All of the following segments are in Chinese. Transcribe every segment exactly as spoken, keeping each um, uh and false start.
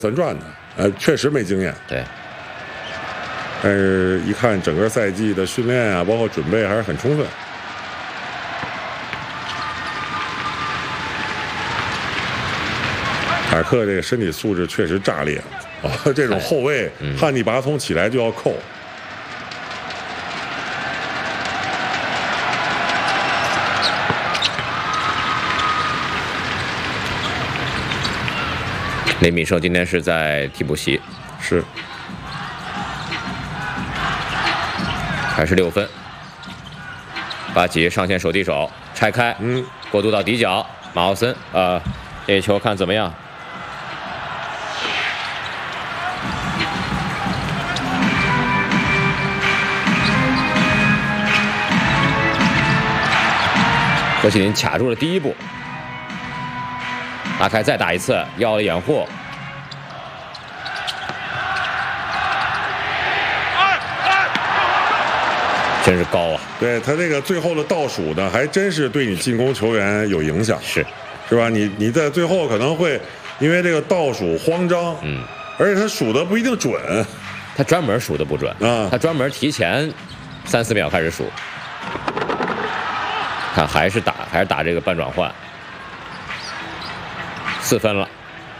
算赚的，呃，确实没经验。 对。 但是，一看整个赛季的训练啊，包括准备还是很充分。塔克这个身体素质确实炸裂啊！这种后卫汉尼拔从起来就要扣。 雷米胜今天是在替补席， 是， 还是六分。巴吉上线手递手拆开， 嗯， 过渡到底角，马奥森，呃，这球看怎么样？何启林卡住了第一步。拉开再打一次，要了掩护。真是高啊！ 对他这个最后的倒数呢，还真是对你进攻球员有影响， 是是吧？你你在最后可能会因为这个倒数慌张， 嗯， 而且他数的不一定准， 他专门数的不准啊， 他专门提前三四秒开始数。看还是打还是打这个半转换。四分了，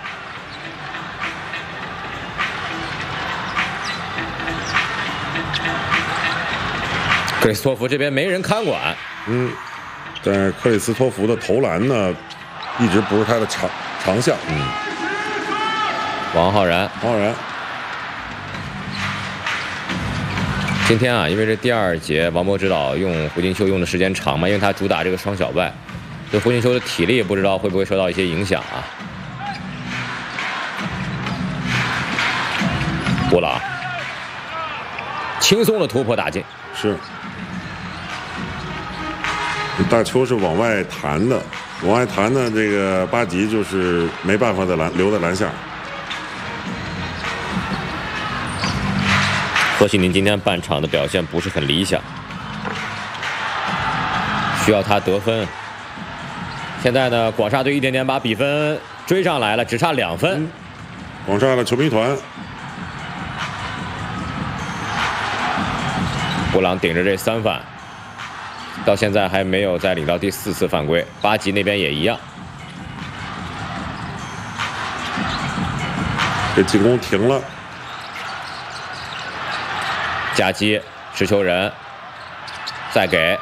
克里斯托弗这边没人看管， 嗯，但是克里斯托弗的投篮呢，一直不是他的长长项。 嗯，王浩然， 王浩然， 今天啊，因为这第二节王波指导用胡金秋用的时间长嘛，因为他主打这个双小外。对胡金秋的体力不知道会不会受到一些影响啊？布朗轻松的突破打进， 是。大球是往外弹的，往外弹的这个巴吉就是没办法在篮留在篮下。 何西宁今天半场的表现不是很理想，需要他得分。现在呢，广厦队一点点把比分追上来了，只差两分。 嗯、广厦的球迷团， 布朗顶着这三犯，到现在还没有再领到第四次犯规。巴吉那边也一样。 这进攻停了， 夹击持球人，再给。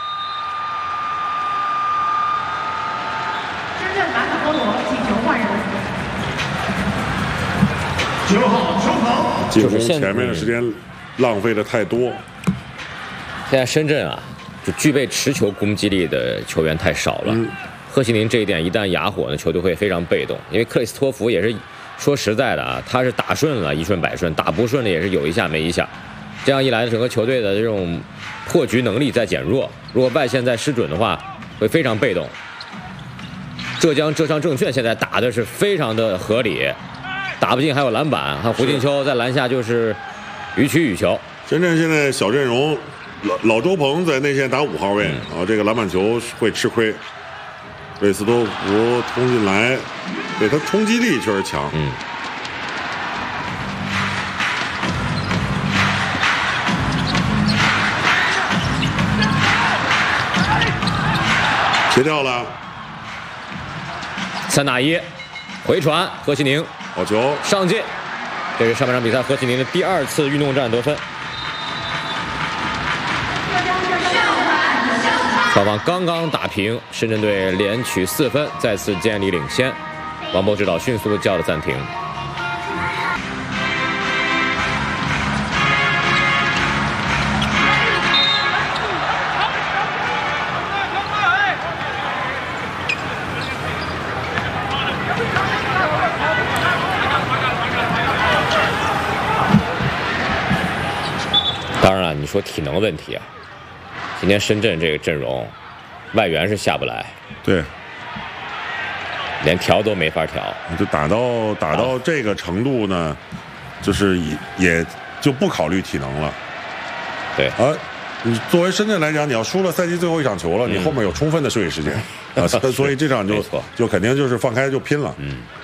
九号球跑，进攻前面的时间浪费的太多。 现在深圳啊，就具备持球攻击力的球员太少了。嗯、贺西宁这一点一旦哑火呢，球队会非常被动。因为克里斯托弗也是说实在的啊，他是打顺了一顺百顺，打不顺的也是有一下没一下。这样一来，整个球队的这种破局能力在减弱。如果外线再失准的话，会非常被动。浙江浙商证券现在打的是非常的合理。打不进还有篮板，看胡金秋在篮下就是予取予求。 深圳现在小阵容，老老周鹏在内线打五号位、嗯、啊，这个篮板球会吃亏。克里斯托弗冲进来，对他冲击力确实强。 嗯。 切掉了。 三打一，回传，何西宁。 好球上进，这是上半场比赛何启宁的第二次运动战得分。双方刚刚打平，深圳队连取四分，再次建立领先。王波指导迅速的叫了暂停。当然了，你说体能问题啊，今天深圳这个阵容，外援是下不来， 对， 连调都没法调。 就打到打到这个程度呢，就是也也就不考虑体能了。 对啊，你作为深圳来讲，你要输了赛季最后一场球了，嗯、你后面有充分的休息时间啊，所以这场就就肯定就是放开就拼了。 嗯。